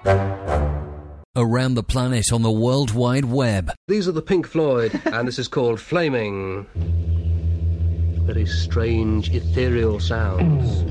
Around the planet on the World Wide Web. These are the Pink Floyd, and this is called Flaming. Very strange, ethereal sounds.